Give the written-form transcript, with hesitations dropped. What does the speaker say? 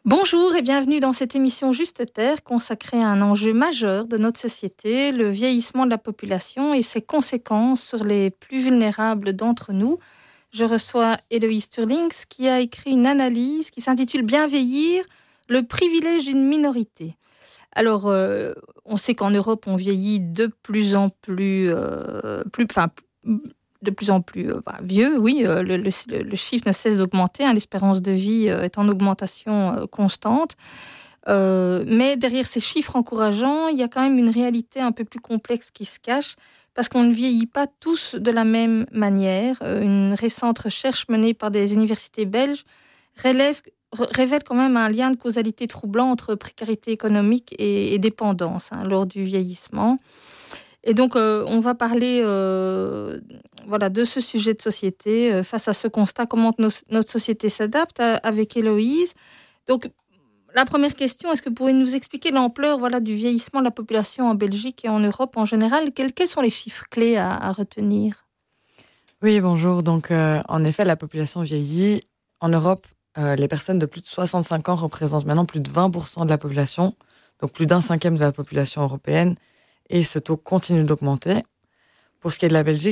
Bonjour et bienvenue dans cette émission Juste Terre consacrée à un enjeu majeur de notre société, le vieillissement de la population et ses conséquences sur les plus vulnérables d'entre nous. Je reçois Héloïse Turlings qui a écrit une analyse qui s'intitule Bien vieillir, le privilège d'une minorité. Alors, on sait qu'en Europe, on vieillit de plus en plus, vieux. Oui, le chiffre ne cesse d'augmenter. L'espérance de vie est en augmentation constante. Mais derrière ces chiffres encourageants, il y a quand même une réalité un peu plus complexe qui se cache, parce qu'on ne vieillit pas tous de la même manière. Une récente recherche menée par des universités belges révèle quand même un lien de causalité troublant entre précarité économique et dépendance lors du vieillissement. Et donc, on va parler de ce sujet de société, face à ce constat, comment notre société s'adapte avec Héloïse. Donc, la première question, est-ce que vous pouvez nous expliquer l'ampleur du vieillissement de la population en Belgique et en Europe en général? Quels sont les chiffres clés à retenir? Oui, bonjour. Donc, en effet, la population vieillit. En Europe, les personnes de plus de 65 ans représentent maintenant plus de 20% de la population, donc plus d'un cinquième de la population européenne, et ce taux continue d'augmenter. Pour ce qui est de la Belgique,